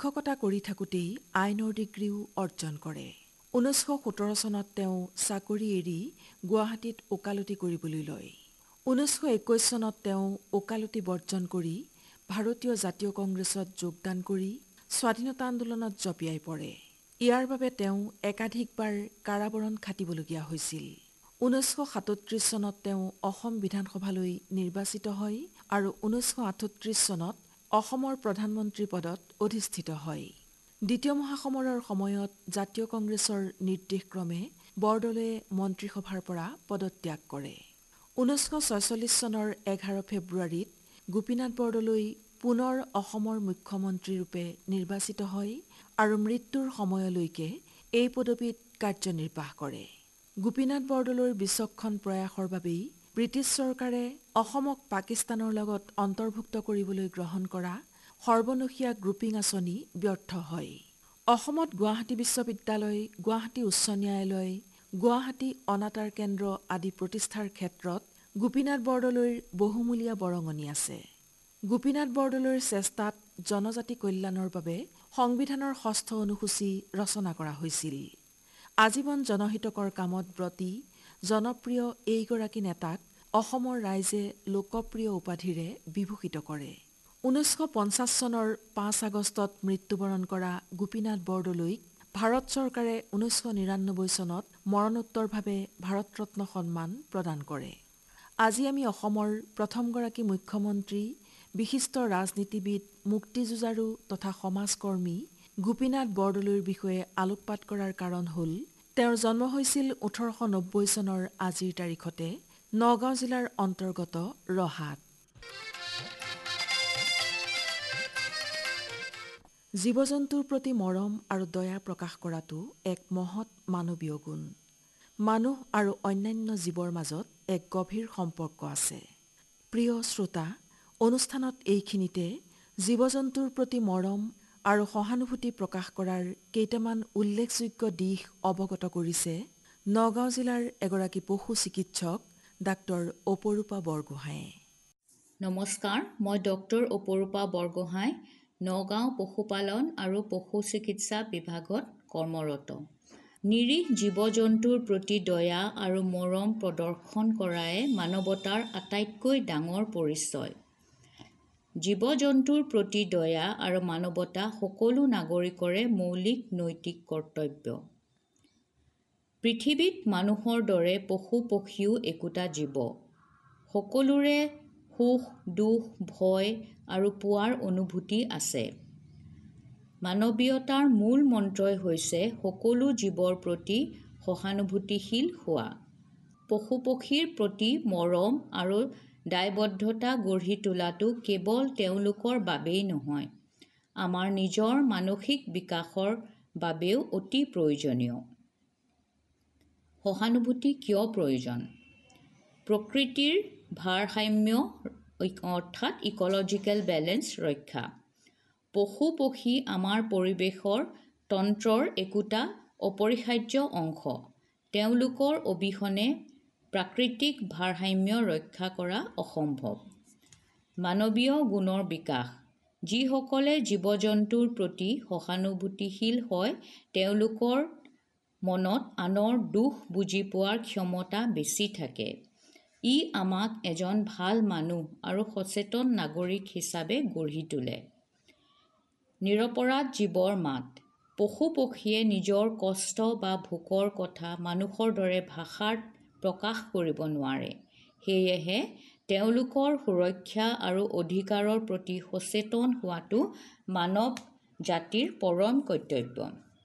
শিক্ষকতা কৰি থাকোঁতেই আইনৰ ডিগ্ৰীও অৰ্জন কৰে। 1917 চনত তেওঁ চাকৰি এৰি গুৱাহাটীত ওকালতি কৰিবলৈ লয়। 1921 চনত তেওঁ ওকালতি বৰ্জন কৰি ভাৰতীয় জাতীয় কংগ্ৰেছত যোগদান কৰি স্বাধীনতা আন্দোলনত জঁপিয়াই পৰে। ইয়াৰ বাবে তেওঁ একাধিকবাৰ কাৰাবৰণ খাটিবলগীয়া হৈছিল। 1937 চনত তেওঁ অসম বিধানসভালৈ নিৰ্বাচিত হয় আৰু 1938 চনত অসমৰ প্ৰধানমন্ত্ৰী পদত অধিষ্ঠিত হয়। দ্বিতীয় মহাসমৰৰ সময়ত জাতীয় কংগ্ৰেছৰ নিৰ্দেশক্ৰমে বৰদলৈয়ে মন্ত্ৰীসভাৰ পৰা পদত্যাগ কৰে। 1946 চনৰ 11 ফেব্ৰুৱাৰীত গোপীনাথ বৰদলৈ পুনৰ অসমৰ মুখ্যমন্ত্ৰীৰূপে নিৰ্বাচিত হয় আৰু মৃত্যুৰ সময়লৈকে এই পদবীত কাৰ্যনিৰ্বাহ কৰে। গোপীনাথ বৰদলৈৰ বিচক্ষণ প্ৰয়াসৰ বাবেই ব্ৰিটিছ চৰকাৰে অসমক পাকিস্তানৰ লগত অন্তৰ্ভুক্ত কৰিবলৈ গ্ৰহণ কৰা সৰ্বনশীয়া গ্ৰুপিং আঁচনি ব্যৰ্থ হয়। অসমত গুৱাহাটী বিশ্ববিদ্যালয়, গুৱাহাটী উচ্চ ন্যায়ালয়, গুৱাহাটী অনাতাঁৰ কেন্দ্ৰ আদি প্ৰতিষ্ঠাৰ ক্ষেত্ৰত গোপীনাথ বৰদলৈৰ বহুমূলীয়া বৰঙণি আছে। গোপীনাথ বৰদলৈৰ চেষ্টাত জনজাতি কল্যাণৰ বাবে সংবিধানৰ 6ষ্ঠ অনুসূচী ৰচনা কৰা হৈছিল। আজীৱন জনহিতকৰ কামত ব্ৰতী জনপ্ৰিয় এইগৰাকী নেতাক অসমৰ ৰাইজে লোকপ্ৰিয় উপাধিৰে বিভূষিত কৰে। 1950 চনৰ 5 আগষ্টত মৃত্যুবৰণ কৰা গোপীনাথ বৰদলৈক ভাৰত চৰকাৰে 1999 চনত মৰণোত্তৰভাৱে ভাৰত ৰত্ন সন্মান প্ৰদান কৰে। আজি আমি অসমৰ প্ৰথমগৰাকী মুখ্যমন্ত্ৰী, বিশিষ্ট ৰাজনীতিবিদ, মুক্তিযুঁজাৰু তথা সমাজকৰ্মী গোপীনাথ বৰদলৈৰ বিষয়ে আলোকপাত কৰাৰ কাৰণ হ'ল তেওঁৰ জন্ম হৈছিল 1890 চনৰ আজিৰ তাৰিখতে নগাঁও জিলাৰ অন্তৰ্গত ৰহাত। জীৱ-জন্তুৰ প্ৰতি মৰম আৰু দয়া প্ৰকাশ কৰাটো এক মহৎ মানৱীয় গুণ। মানুহ আৰু অন্যান্য জীৱৰ মাজত এক গভীৰ সম্পৰ্ক আছে। প্ৰিয় শ্ৰোতা, অনুষ্ঠানত এইখিনিতে জীৱ-জন্তুৰ প্ৰতি মৰম আৰু সহানুভূতি প্ৰকাশ কৰাৰ কেইটামান উল্লেখযোগ্য দিশ অৱগত কৰিছে নগাঁও জিলাৰ এগৰাকী পশু চিকিৎসক ডাক্তৰ অপৰূপা বৰগোহাঁইয়ে। নমস্কাৰ, মই ডক্টৰ অপৰূপা বৰগোহাঁই, নগাঁও পশুপালন আৰু পশু চিকিৎসা বিভাগত কৰ্মৰত। নিৰীহ জীৱ-জন্তুৰ প্ৰতি দয়া আৰু মৰম প্ৰদৰ্শন কৰাই মানৱতাৰ আটাইতকৈ ডাঙৰ পৰিচয়। জীৱ-জন্তুৰ প্ৰতি দয়া আৰু মানৱতা সকলো নাগৰিকৰে মৌলিক নৈতিক কৰ্তব্য। পৃথিৱীত মানুহৰ দৰে পশু-পক্ষীও একোটা জীৱ। সকলোৰে সুখ, দুখ, ভয় আৰু পোৱাৰ অনুভূতি আছে। মানৱীয়তাৰ মূল মন্ত্ৰই হৈছে সকলো জীৱৰ প্ৰতি সহানুভূতিশীল হোৱা। পশু-পক্ষীৰ প্ৰতি মৰম আৰু দায়বদ্ধতা গঢ়ি তোলাটো কেৱল তেওঁলোকৰ বাবেই নহয়, আমাৰ নিজৰ মানসিক বিকাশৰ বাবেও অতি প্ৰয়োজনীয়। সহানুভূতি কিয় প্ৰয়োজন? প্ৰকৃতিৰ ভাৰসাম্য অৰ্থাৎ ইক'লজিকেল বেলেন্স ৰক্ষা। পশু-পক্ষী আমাৰ পৰিৱেশৰ তন্ত্ৰৰ একোটা অপৰিহাৰ্য অংশ। তেওঁলোকৰ অবিহনে প্ৰাকৃতিক ভাৰসাম্য ৰক্ষা কৰা অসম্ভৱ। মানৱীয় গুণৰ বিকাশ। যিসকলে জীৱ-জন্তুৰ প্ৰতি সহানুভূতিশীল হয়, তেওঁলোকৰ মনত আনৰ দুখ বুজি পোৱাৰ ক্ষমতা বেছি থাকে। ই আমাক এজন ভাল মানুহ আৰু সচেতন নাগৰিক হিচাপে গঢ়ি তোলে। নিৰপৰাধ জীৱৰ মাত। পশু-পক্ষীয়ে নিজৰ কষ্ট বা ভোকৰ কথা মানুহৰ দৰে ভাষাত প্ৰকাশ কৰিব নোৱাৰে। সেয়েহে তেওঁলোকৰ সুৰক্ষা আৰু অধিকাৰৰ প্ৰতি সচেতন হোৱাটো মানৱ জাতিৰ পৰম কৰ্তব্য।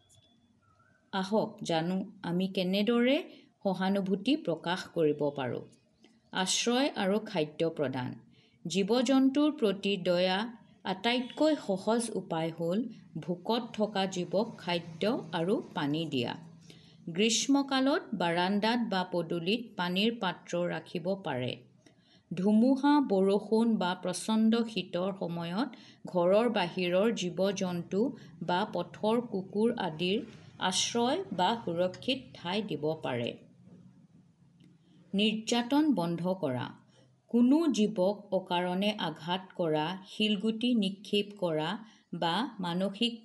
আহক জানো আমি কেনেদৰে সহানুভূতি প্ৰকাশ কৰিব পাৰোঁ। আশ্ৰয় আৰু খাদ্য প্ৰদান। জীৱ-জন্তুৰ প্ৰতি দয়া আটাইতকৈ সহজ উপায় হ'ল ভোকত থকা জীৱক খাদ্য আৰু পানী দিয়া। গ্ৰীষ্মকালত বাৰান্দাত বা পদূলিত পানীৰ পাত্ৰ ৰাখিব পাৰে। ধুমুহা, বৰষুণ বা প্ৰচণ্ড শীতৰ সময়ত ঘৰৰ বাহিৰৰ জীৱ-জন্তু বা পথৰ কুকুৰ আদিৰ আশ্ৰয় বা সুৰক্ষিত ঠাই দিব পাৰে। নিৰ্যাতন বন্ধ কৰা। কোনো জীৱক অকাৰণে আঘাত কৰা, শিলগুটি নিক্ষেপ কৰা বা মানসিক